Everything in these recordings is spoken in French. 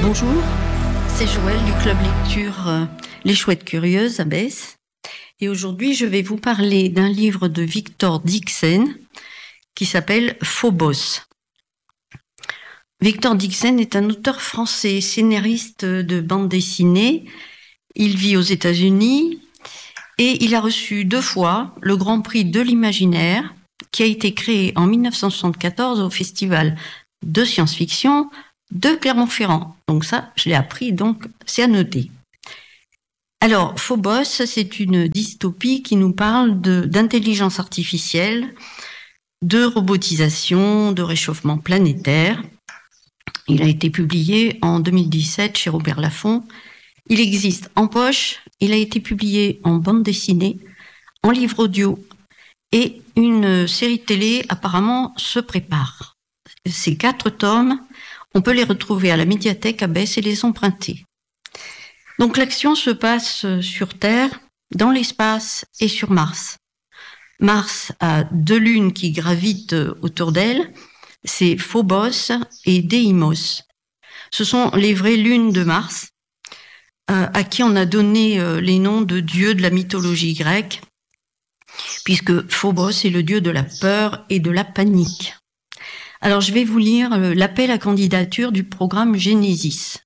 Bonjour, c'est Joëlle du club lecture Les Chouettes Curieuses à Besse. Et aujourd'hui, je vais vous parler d'un livre de Victor Dixen qui s'appelle Phobos. Victor Dixen est un auteur français, scénariste de bande dessinée. Il vit aux États-Unis et il a reçu 2 fois le Grand Prix de l'Imaginaire qui a été créé en 1974 au Festival de science-fiction de Clermont-Ferrand. Donc ça, je l'ai appris, donc c'est à noter. Alors, Phobos, c'est une dystopie qui nous parle d'intelligence artificielle, de robotisation, de réchauffement planétaire. Il a été publié en 2017 chez Robert Laffont. Il existe en poche, il a été publié en bande dessinée, en livre audio, et une série télé apparemment se prépare. Ces 4 tomes, on peut les retrouver à la médiathèque à Besse et les emprunter. Donc l'action se passe sur Terre, dans l'espace et sur Mars. Mars a 2 lunes qui gravitent autour d'elle, c'est Phobos et Deimos. Ce sont les vraies lunes de Mars, à qui on a donné les noms de dieux de la mythologie grecque, puisque Phobos est le dieu de la peur et de la panique. Alors je vais vous lire l'appel à candidature du programme Genesis.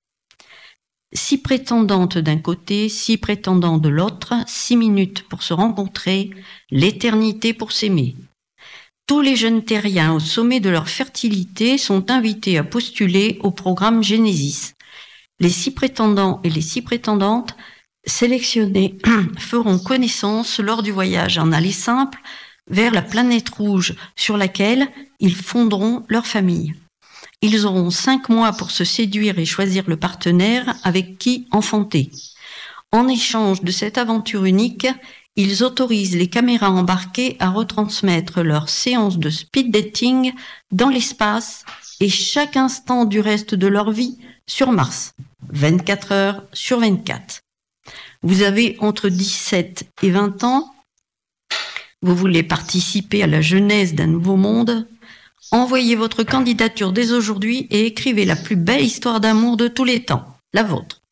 6 prétendantes d'un côté, 6 prétendants de l'autre, 6 minutes pour se rencontrer, l'éternité pour s'aimer. Tous les jeunes terriens au sommet de leur fertilité sont invités à postuler au programme Genesis. Les 6 prétendants et les 6 prétendantes sélectionnés feront connaissance lors du voyage en aller simple vers la planète rouge sur laquelle ils fonderont leur famille. Ils auront 5 mois pour se séduire et choisir le partenaire avec qui enfanter. En échange de cette aventure unique, ils autorisent les caméras embarquées à retransmettre leur séance de speed dating dans l'espace et chaque instant du reste de leur vie sur Mars, 24 heures sur 24. Vous avez entre 17 et 20 ans. Vous voulez participer à la genèse d'un nouveau monde? Envoyez votre candidature dès aujourd'hui et écrivez la plus belle histoire d'amour de tous les temps, la vôtre.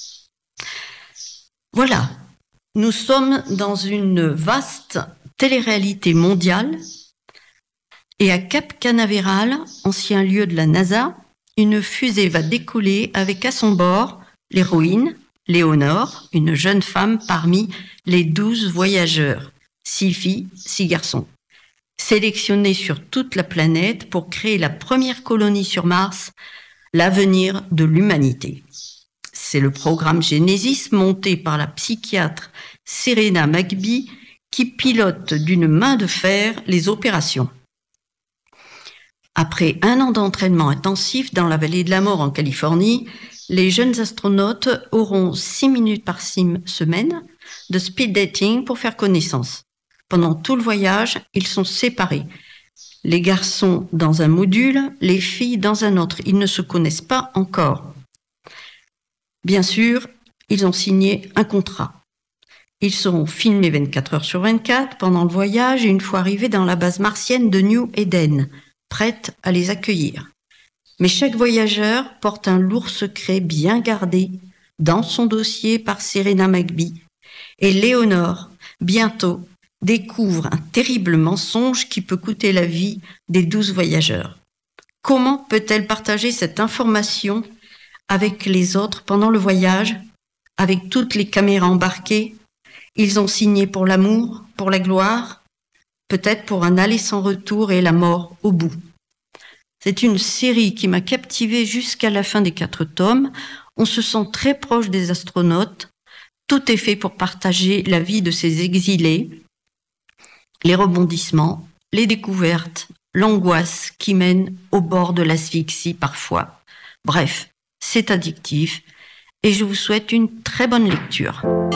Voilà, nous sommes dans une vaste télé-réalité mondiale et à Cap Canaveral, ancien lieu de la NASA, une fusée va décoller avec à son bord l'héroïne, Léonore, une jeune femme parmi les 12 voyageurs. 6 filles, 6 garçons, sélectionnés sur toute la planète pour créer la première colonie sur Mars, l'avenir de l'humanité. C'est le programme Genesis monté par la psychiatre Serena McBee qui pilote d'une main de fer les opérations. Après 1 an d'entraînement intensif dans la vallée de la mort en Californie, les jeunes astronautes auront 6 minutes par semaine de speed dating pour faire connaissance. Pendant tout le voyage, ils sont séparés. Les garçons dans un module, les filles dans un autre. Ils ne se connaissent pas encore. Bien sûr, ils ont signé un contrat. Ils seront filmés 24 heures sur 24 pendant le voyage et une fois arrivés dans la base martienne de New Eden, prête à les accueillir. Mais chaque voyageur porte un lourd secret bien gardé dans son dossier par Serena McBee. Et Léonore, bientôt, découvre un terrible mensonge qui peut coûter la vie des 12 voyageurs. Comment peut-elle partager cette information avec les autres pendant le voyage, avec toutes les caméras embarquées? Ils ont signé pour l'amour, pour la gloire, peut-être pour un aller sans retour et la mort au bout. C'est une série qui m'a captivée jusqu'à la fin des 4 tomes. On se sent très proche des astronautes. Tout est fait pour partager la vie de ces exilés. Les rebondissements, les découvertes, l'angoisse qui mène au bord de l'asphyxie parfois. Bref, c'est addictif et je vous souhaite une très bonne lecture.